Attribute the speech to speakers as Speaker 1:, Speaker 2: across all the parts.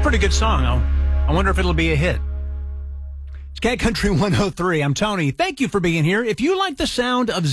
Speaker 1: pretty good song. I wonder if it'll be a hit. It's Cat Country 103. I'm Tony. Thank you for being here. If you like the sound of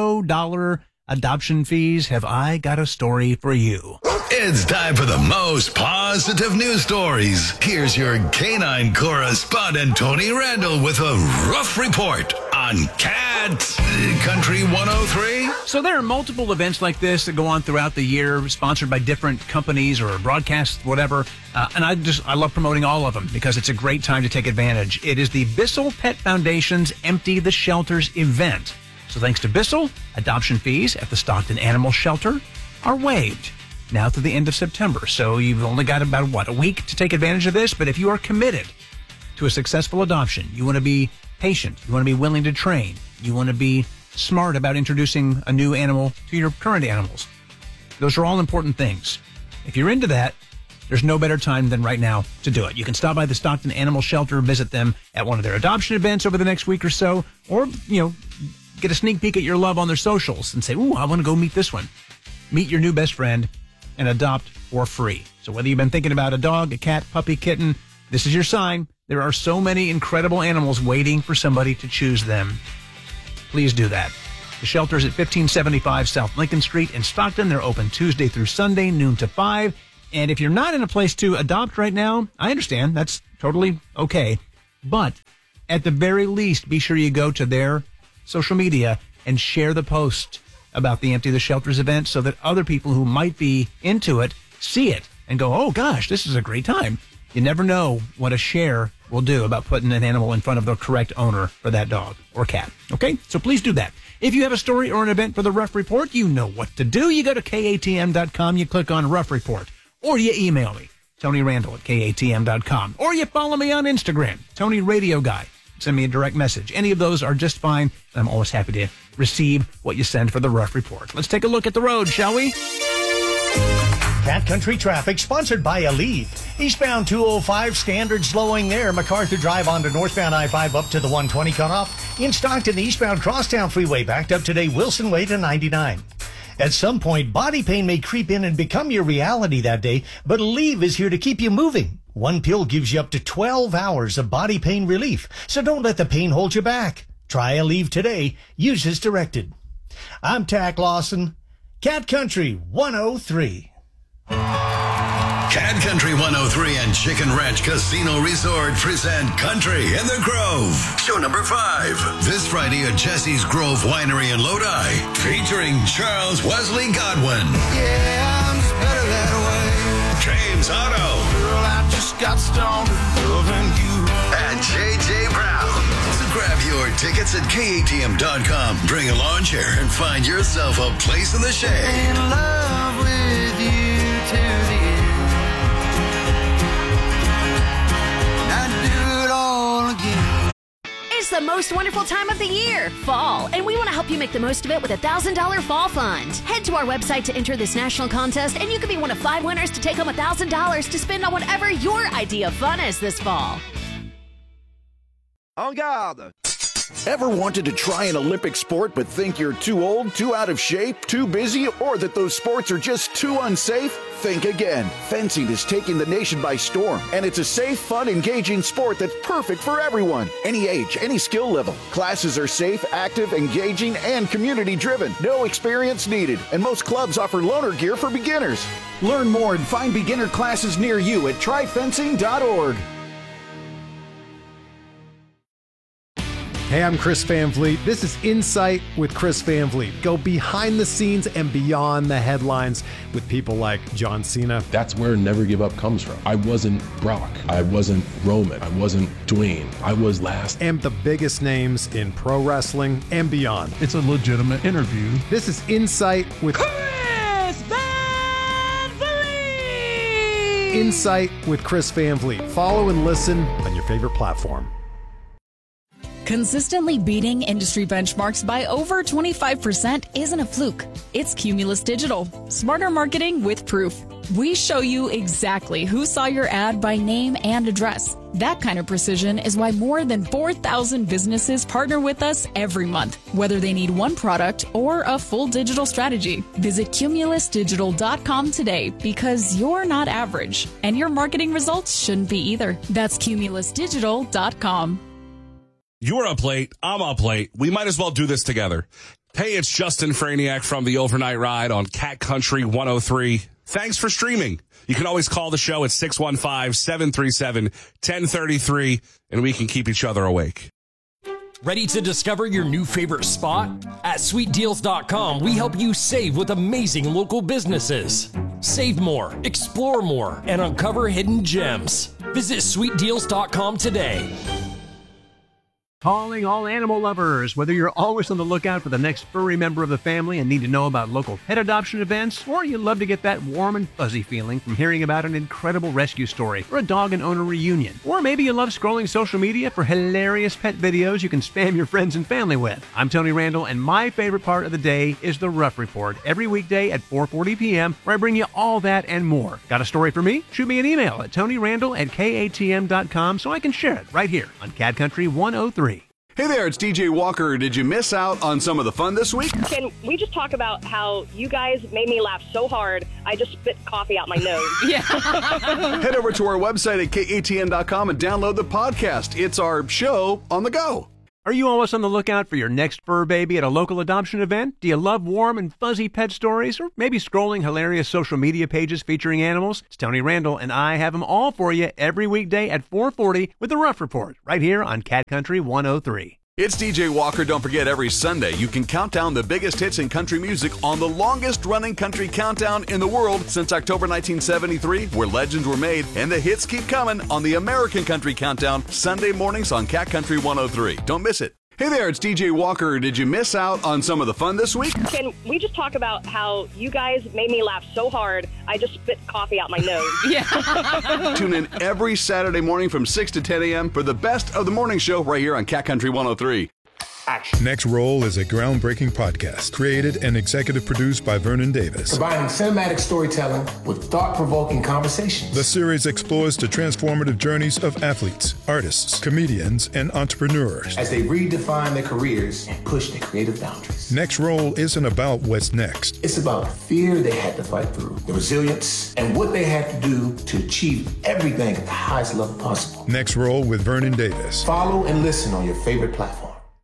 Speaker 1: $0 adoption fees, have I got a story for you.
Speaker 2: It's time for the most positive news stories. Here's your canine correspondent, Tony Randall, with a rough report on Cat Country 103.
Speaker 1: So there are multiple events like this that go on throughout the year, sponsored by different companies or broadcasts, whatever. And I love promoting all of them because it's a great time to take advantage. It is the Bissell Pet Foundation's Empty the Shelters event. So thanks to Bissell, adoption fees at the Stockton Animal Shelter are waived now through the end of September. So you've only got about, a week to take advantage of this. But if you are committed to a successful adoption, you want to be patient, you want to be willing to train, you want to be smart about introducing a new animal to your current animals. Those are all important things. If you're into that, there's no better time than right now to do it. You can stop by the Stockton Animal Shelter, visit them at one of their adoption events over the next week or so, or, get a sneak peek at your love on their socials and say, ooh, I want to go meet this one. Meet your new best friend and adopt for free. So whether you've been thinking about a dog, a cat, puppy, kitten, this is your sign. There are so many incredible animals waiting for somebody to choose them. Please do that. The shelter's at 1575 South Lincoln Street in Stockton. They're open Tuesday through Sunday, noon to 5. And if you're not in a place to adopt right now, I understand. That's totally okay. But at the very least, be sure you go to their social media and share the post about the Empty the Shelters event so that other people who might be into it see it and go, oh gosh, this is a great time. You never know what a share will do about putting an animal in front of the correct owner for that dog or cat. Okay? So please do that. If you have a story or an event for the Rough Report, you know what to do. You go to KATM.com, you click on Rough Report, or you email me, Tony Randall at KATM.com, or you follow me on Instagram, Tony Radio Guy. Send me a direct message. Any of those are just fine. I'm always happy to receive what you send for the Rough Report. Let's take a look at the road, shall we?
Speaker 3: Cat Country Traffic, sponsored by Aleve. Eastbound 205, standard slowing there. MacArthur Drive onto northbound I-5 up to the 120 cutoff. In Stockton, the eastbound Crosstown Freeway backed up today, Wilson Way to 99. At some point, body pain may creep in and become your reality that day, but Aleve is here to keep you moving. One pill gives you up to 12 hours of body pain relief, so don't let the pain hold you back. Try Aleve today. Use as directed. I'm Tack Lawson. Cat Country 103.
Speaker 2: Cat Country 103 and Chicken Ranch Casino Resort present Country in the Grove. Show number 5. This Friday at Jesse's Grove Winery in Lodi, featuring Charles Wesley Godwin.
Speaker 4: Yeah, I'm just better that way.
Speaker 2: James Otto.
Speaker 4: Girl, I just got stoned loving you.
Speaker 2: And J.J. Brown. So grab your tickets at KATM.com. Bring a lawn chair and find yourself a place in the shade.
Speaker 4: In love with you to the end.
Speaker 5: It's the most wonderful time of the year, fall, and we want to help you make the most of it with a $1,000 fall fund. Head to our website to enter this national contest, and you could be one of 5 winners to take home $1,000 to spend on whatever your idea of fun is this fall.
Speaker 6: En garde! Ever wanted to try an Olympic sport but think you're too old, too out of shape, too busy, or that those sports are just too unsafe? Think again. Fencing is taking the nation by storm, and it's a safe, fun, engaging sport that's perfect for everyone. Any age, any skill level. Classes are safe, active, engaging, and community-driven. No experience needed, and most clubs offer loaner gear for beginners. Learn more and find beginner classes near you at tryfencing.org.
Speaker 7: Hey, I'm Chris Van Vliet. This is Insight with Chris Van Vliet. Go behind the scenes and beyond the headlines with people like John Cena.
Speaker 8: That's where Never Give Up comes from. I wasn't Brock. I wasn't Roman. I wasn't Dwayne. I was last.
Speaker 7: And the biggest names in pro wrestling and beyond.
Speaker 9: It's a legitimate interview.
Speaker 7: This is Insight with
Speaker 10: Chris Van Vliet.
Speaker 7: Insight with Chris Van Vliet. Follow and listen on your favorite platform.
Speaker 11: Consistently beating industry benchmarks by over 25% isn't a fluke. It's Cumulus Digital. Smarter marketing with proof. We show you exactly who saw your ad by name and address. That kind of precision is why more than 4,000 businesses partner with us every month, whether they need one product or a full digital strategy. Visit cumulusdigital.com today because you're not average, and your marketing results shouldn't be either. That's cumulusdigital.com.
Speaker 9: You're up late. I'm up late. We might as well do this together. Hey, it's Justin Franiak from the Overnight Ride on Cat Country 103. Thanks for streaming. You can always call the show at 615-737-1033, and we can keep each other awake.
Speaker 12: Ready to discover your new favorite spot? At sweetdeals.com, we help you save with amazing local businesses. Save more, explore more, and uncover hidden gems. Visit sweetdeals.com today.
Speaker 1: Calling all animal lovers. Whether you're always on the lookout for the next furry member of the family and need to know about local pet adoption events, or you love to get that warm and fuzzy feeling from hearing about an incredible rescue story or a dog and owner reunion, or maybe you love scrolling social media for hilarious pet videos you can spam your friends and family with. I'm Tony Randall, and my favorite part of the day is the Rough Report, every weekday at 4:40 p.m., where I bring you all that and more. Got a story for me? Shoot me an email at TonyRandall@KATM.com so I can share it right here on Cat Country 103.
Speaker 13: Hey there, it's DJ Walker. Did you miss out on some of the fun this week?
Speaker 14: Can we just talk about how you guys made me laugh so hard, I just spit coffee out my nose?
Speaker 13: Yeah. Head over to our website at KATM.com and download the podcast. It's our show on the go.
Speaker 1: Are you always on the lookout for your next fur baby at a local adoption event? Do you love warm and fuzzy pet stories? Or maybe scrolling hilarious social media pages featuring animals? It's Tony Randall, and I have them all for you every weekday at 4:40 with the Rough Report, right here on Cat Country 103.
Speaker 13: It's DJ Walker. Don't forget, every Sunday you can count down the biggest hits in country music on the longest-running country countdown in the world since October 1973, where legends were made, and the hits keep coming on the American Country Countdown, Sunday mornings on Cat Country 103. Don't miss it. Hey there, it's DJ Walker. Did you miss out on some of the fun this week?
Speaker 14: Can we just talk about how you guys made me laugh so hard, I just spit coffee out my nose?
Speaker 13: Yeah. Tune in every Saturday morning from 6 to 10 a.m. for the best of the morning show right here on Cat Country 103.
Speaker 15: Action. Next Roll is a groundbreaking podcast created and executive produced by Vernon Davis.
Speaker 16: Combining cinematic storytelling with thought-provoking conversations.
Speaker 15: The series explores the transformative journeys of athletes, artists, comedians, and entrepreneurs
Speaker 16: as they redefine their careers and push their creative boundaries.
Speaker 15: Next Roll isn't about what's next.
Speaker 16: It's about the fear they had to fight through, the resilience, and what they had to do to achieve everything at the highest level possible.
Speaker 15: Next Roll with Vernon Davis.
Speaker 16: Follow and listen on your favorite platform.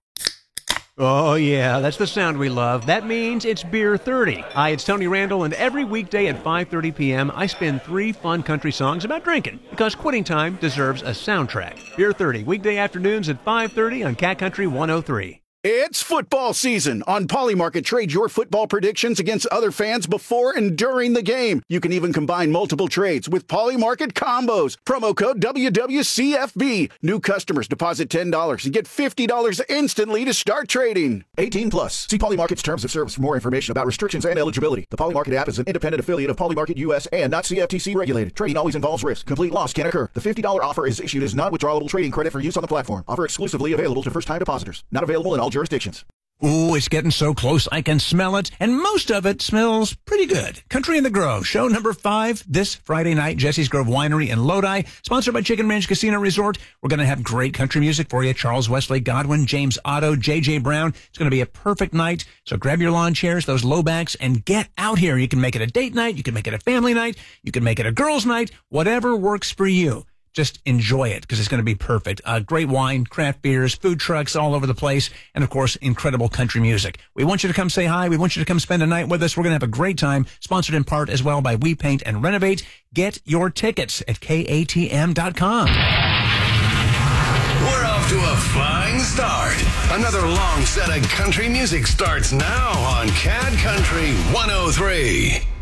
Speaker 1: Oh, yeah, that's the sound we love. That means it's Beer 30. Hi, it's Tony Randall, and every weekday at 5:30 p.m., I spin 3 fun country songs about drinking, because quitting time deserves a soundtrack. Beer 30, weekday afternoons at 5:30 on Cat Country 103.
Speaker 6: It's football season. On Polymarket, trade your football predictions against other fans before and during the game. You can even combine multiple trades with Polymarket combos. Promo code WWCFB. New customers deposit $10 and get $50 instantly to start trading. 18 plus. See Polymarket's terms of service for more information about restrictions and eligibility. The Polymarket app is an independent affiliate of Polymarket US and not CFTC regulated. Trading always involves risk. Complete loss can occur. The $50 offer is issued as non-withdrawable trading credit for use on the platform. Offer exclusively available to first-time depositors. Not available in all jurisdictions.
Speaker 1: Ooh, it's getting so close I can smell it, and most of it smells pretty good. Country in the Grove, show number 5, this Friday night, Jesse's Grove Winery in Lodi, sponsored by Chicken Ranch Casino Resort. We're going to have great country music for you. Charles Wesley Godwin, James Otto, J.J. Brown. It's going to be a perfect night, so grab your lawn chairs, those low backs, and get out here. You can make it a date night, you can make it a family night, you can make it a girls' night, whatever works for you. Just enjoy it, because it's going to be perfect. Great wine, craft beers, food trucks all over the place, and, of course, incredible country music. We want you to come say hi. We want you to come spend a night with us. We're going to have a great time, sponsored in part as well by We Paint and Renovate. Get your tickets at KATM.com.
Speaker 2: We're off to a flying start. Another long set of country music starts now on Cat Country 103.